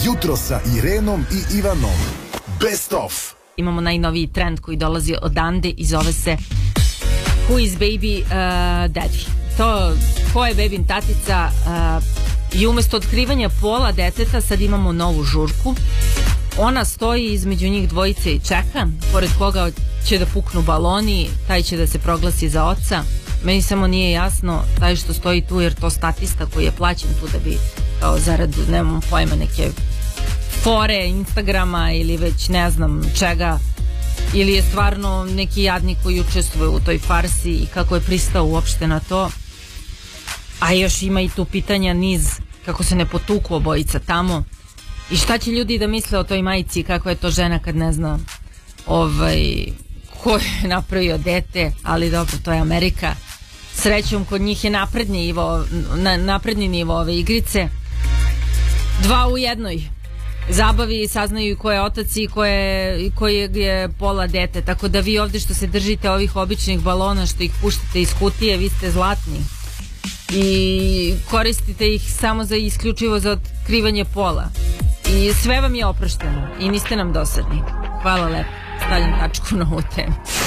Jutro sa Irenom i Ivanom. Best of. Imamo najnoviji trend koji dolazi odande i zove se Who is baby daddy? To, ko je bebin tatica? I umesto otkrivanja pola deteta sad imamo novu žurku. Ona stoji između njih dvojice i čeka, pored koga će da puknu baloni, taj će da se proglasi za oca. Meni samo nije jasno taj što stoji tu, jer to statista koji je plaćen tu da bi kao zarad, nemam pojma, neke fore Instagrama ili već ne znam čega, ili je stvarno neki jadnik koji učestvuje u toj farsi i kako je pristao uopšte na to. A još ima i tu pitanja niz, kako se ne potuku obojica tamo i šta će ljudi da misle o toj majici, kako je to žena kad ne zna ko je napravio dete, ali dobro, to je Amerika. Srećom kod njih je napredni nivo ove igrice. 2 u 1 zabavi, saznaju ko je otac i kojeg je pola dete, tako da vi ovde što se držite ovih običnih balona, što ih puštate iz kutije, vi ste zlatni i koristite ih samo za isključivo za otkrivanje pola i sve vam je oprošteno i niste nam dosadni. Hvala lepo, stavljam tačku na ovu temu.